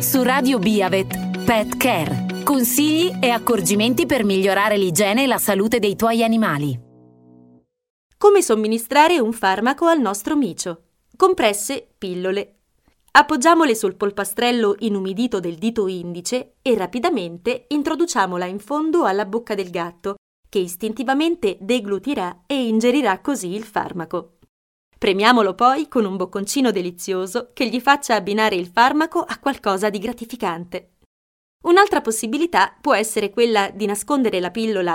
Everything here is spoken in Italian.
Su Radio Biavet, Pet Care. Consigli e accorgimenti per migliorare l'igiene e la salute dei tuoi animali. Come somministrare un farmaco al nostro micio. Compresse, pillole. Appoggiamole sul polpastrello inumidito del dito indice e rapidamente introduciamola in fondo alla bocca del gatto, che istintivamente deglutirà e ingerirà così il farmaco. Premiamolo poi con un bocconcino delizioso che gli faccia abbinare il farmaco a qualcosa di gratificante. Un'altra possibilità può essere quella di nascondere la pillola